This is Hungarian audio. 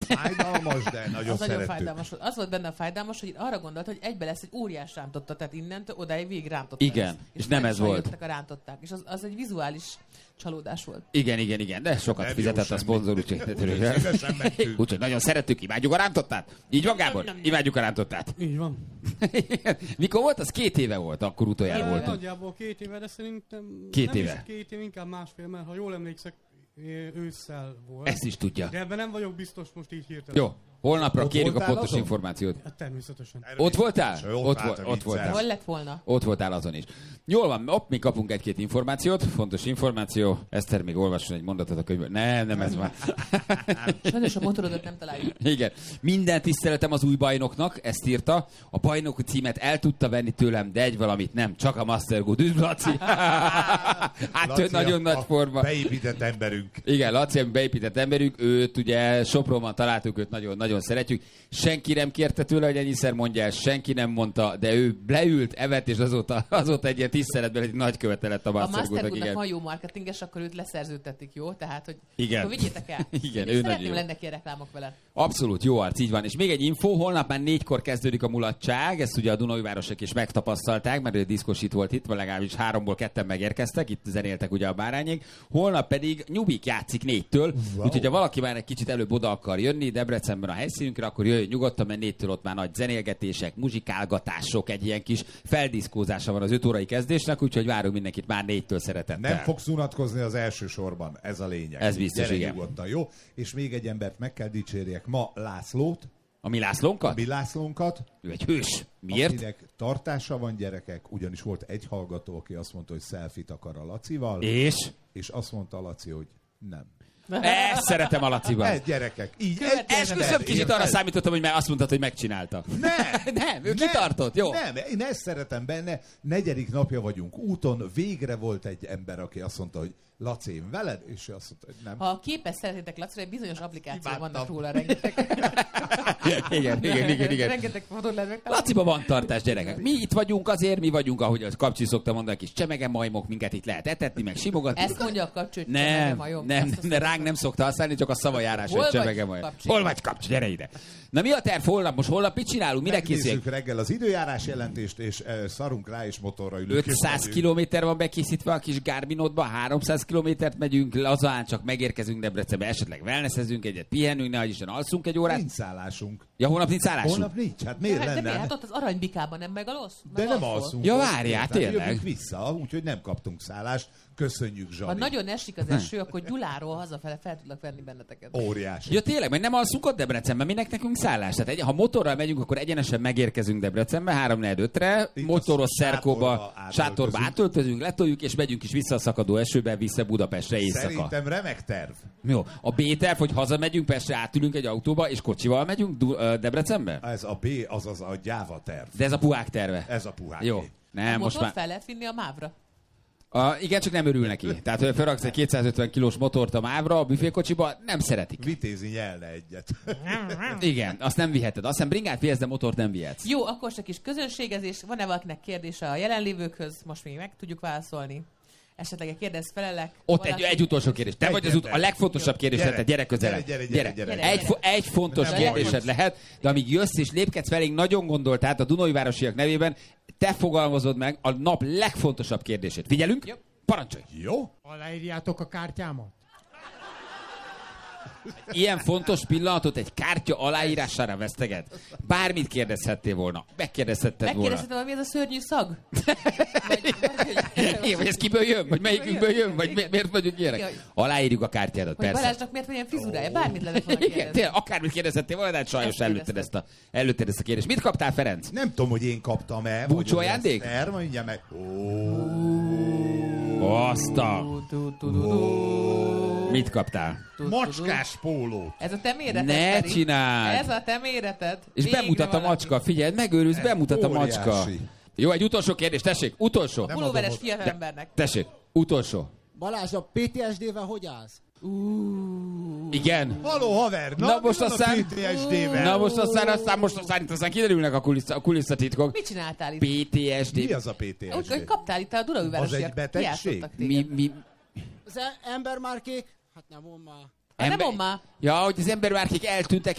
Fájdalmas, de nagyon az szerettük. nagyon fájdalmas volt. Az volt benne a fájdalmas, hogy arra gondolt, hogy egybe lesz egy óriás rántotta, tehát innentől odáig végig rántotta. Igen, és nem ez volt. Jöttek a rántották, és az egy vizuális csalódás volt. Igen, de sokat nem fizetett jó a szponzor, úgyhogy nagyon szeretjük, imádjuk a rántottát. Így van, Gábor? Imádjuk a rántottát. Így van. Mikor volt? Az 2 éve volt, akkor utoljára voltunk. Nagyjából 2 éve, de szerintem 2 nem éve. is 2 év, inkább másfél, mert ha jól emlékszek, ősszel volt. Ezt is tudja. De ebben nem vagyok biztos most így hirtelen. Jó, holnapra Ott kérjük a voltál pontos azon? információt. Hát természetesen. Ott voltál? Ott voltál. Hol lett volna? Ott voltál azon is. Jól van, mi kapunk 1-2 információt, fontos információ. Eszter még olvasson egy mondatot a könyvből. Nem ez már. Sajnos a motorodat nem találjuk. Igen. Minden tiszteletem az új bajnoknak, ezt írta. A bajnoki címet el tudta venni tőlem, de egy valamit nem, csak a Master Good. Üdv, Laci! Hát ő nagyon nagy forma. Beépített emberünk. Igen, Laci, beépített emberünk, őt ugye Sopronban találtuk, őt nagyon-nagyon szeretjük. Senki nem kérte tőle, hogy ennyiszer mondja el, senki nem mondta, de ő leült, evett, és azóta egy ilyen tiszteletben egy nagy követe lett a Master Goodnak. Goodnak van jó marketinges, akkor őt leszerződtetik, jó? Tehát, hogy igen. Akkor vigyétek el. Igen, én ő szeretném, nagy lennek ilyen reklámok vele. Abszolút, jó arc, így van. És még egy info, holnap már 4-kor kezdődik a mulatság, ezt ugye a Dunaújvárosok is megtapasztalták, mert ő diszkosít volt itt, vagy legalábbis 3-ból 2-en megérkeztek, itt zenéltek ugye a bárányék. Holnap pedig Nyubik játszik 4-től, úgyhogy ha valaki már egy kicsit előbb oda akar jönni Debrecenben a helyszínünkre, akkor jöjjön nyugodtan, mert 4-től ott már nagy zenélgetések, muzsikálgatások, egy ilyen kis feldiszkózása van az 5 órai kezdésnek, úgyhogy várunk mindenkit már 4-től szeretettel. Nem fogsz unatkozni az első sorban, ez a lényeg. Ez biztos, gyere igen. nyugodtan, jó? És még egy embert meg kell dicsérjek ma, Lászlót. A mi Lászlónkat? A mi Lászlónkat. Ő egy hős. Miért? Akinek tartása van, gyerekek, ugyanis volt egy hallgató, aki azt mondta, hogy selfie-t akar a Lacival. És azt mondta a Laci, hogy nem. Ezt szeretem a Laciban. Ez gyerekek. Így Esküszöm, kicsit arra számítottam, hogy már azt mondtad, hogy megcsinálta. Nem, ő kitartott, jó? Nem, én ezt szeretem benne. 4. napja vagyunk úton, végre volt egy ember, aki azt mondta, hogy Laci, én veled? És ő azt mondta, hogy nem. Ha képes szeretnétek Lacira, egy bizonyos applikációk Kívántam. vannak róla rengeteg. Igen. Rengeteg fotót lehet megtalálni. Laciba van tartás, gyerekek. Mi itt vagyunk azért, mi vagyunk, ahogy a Kapcsi szokta mondani, kis csemege majmok, minket itt lehet etetni, meg simogatni. Ezt mondja a Kapcsi, hogy Nem, ránk nem szokta használni, csak a szavajárás, hogy csemege majom. Hol vagy, Kapcsi, gyere ide. Na mi a terv holnap? Most holnap mit csinálunk? Mire készüljük? Megnézzük reggel az időjárás jelentést, és szarunk rá, és motorra ülünk. 500 kilométer van bekészítve a kis Garminodba, 300 kilométert megyünk, lazán csak megérkezünk Debrecenbe, esetleg wellnessezünk egyet, pihenünk, nehogy Isten alszunk egy órát. Nincs szállásunk. Ja, holnap nincs szállásunk? Holnap nincs, hát miért De lenne? hát ott az Aranybikában nem megalsz? De nem alszunk. Ja, várjál, tényleg. Jövünk vissza, úgyhogy nem kaptunk szállást. Köszönjük, Zsani. Ha nagyon esik az eső, akkor Gyuláról hazafele fel tudlak venni benneteket. Óriási. Ja tényleg, mert nem alszunk ott Debrecenben, minek nekünk szállás? Tehát ha motorral megyünk, akkor egyenesen megérkezünk Debrecenbe 3-4-5-re, motoros Szerkóba, sátorba átöltözünk, letoljuk, és megyünk is vissza a szakadó esőben, vissza Budapestre éjszaka. Szerintem remek terv. Jó, a B-terv, hogy hazamegyünk, Pestre átülünk egy autóba, és kocsival megyünk Debrecenbe? Ez a B, azaz a gyáva terv. De ez a puhák terve. Ez a puhák. Jó. Nem, most már... fel lehet vinni a mávra? Igen, csak nem örül neki. Tehát, hogy felraksz egy 250 kilós motort a mávra, a büfékocsiba, nem szeretik. Vitézi nyelne egyet. Igen, azt nem viheted. Azt hiszem bringát vihetsz, de motort nem vihetsz. Jó, akkor csak is közönségezés. Van-e valakinek kérdése a jelenlévőkhöz? Most még meg tudjuk válaszolni. Esetleg egy kérdez felelek. Ott egy utolsó kérdés. Te vagy a legfontosabb kérdés, tehát gyere közelebb. Gyere. Egy fontos kérdésed lehet, de amíg jössz és lépkedsz felénk, nagyon gondolt át a Dunaújvárosiak nevében, te fogalmazod meg a nap legfontosabb kérdését. Figyelünk? Jó. Parancsolj! Jó? Aláírjátok a kártyámat? Ilyen fontos pillanatot egy kártya aláírására veszteget. Bármit kérdezhettél volna. Megkérdezhetted volna. Megkérdezhetem, mi ez a szörnyű szag? Vagy ez kiből jön? Vagy melyikünkből jön? Vagy miért vagyunk ilyenek? Aláírjuk a kártyádat, vagy persze. Balázsnak miért van ilyen fizurája? Bármit lehet volna Igen, kérdezni. tényleg, akármit kérdezhettél volna, de hát sajnos előtted ezt a kérdést. Mit kaptál, Ferenc? Nem tudom, hogy én kaptam-e. Búcsú ajándék? Mondja meg. Azt a... Mit kaptál? Macskás pólót. Ez a te méreted, Ne Feri. csináld! Ez a te méreted. És Végre bemutat a valaki. macska, figyelj, megőrülsz, bemutat a macska. Óriási. Jó, egy utolsó kérdés, tessék, utolsó. Pulóveres fiatalembernek. Tessék, utolsó. Balázs, a PTSD-vel hogy állsz? Igen. Haló, haver! Na most aztán... PTSD-vel. Na most aztán kiderülnek a kulisszatitkok. Mit csináltál itt? PTSD. Mi az a PTSD? Úgy kaptál itt a Dunaújvárosiak. Az egy betegség? Kiátszottak téged. Mi? Az embermárkék? Hát nem mond már. Nem mondd már. Ja, hogy az embermárkék eltűntek